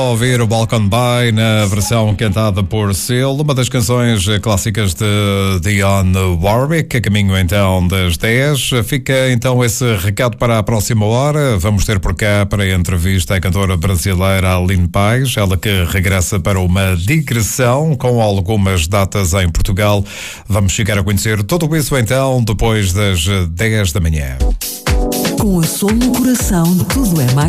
Ouvir o Balkan By na versão cantada por Seal, uma das canções clássicas de Dionne Warwick, a caminho então das 10. Fica então esse recado para a próxima hora. Vamos ter por cá para a entrevista a cantora brasileira Aline Paes, ela que regressa para uma digressão com algumas datas em Portugal. Vamos chegar a conhecer tudo isso então depois das 10 da manhã. Com a Som no Coração, tudo é mais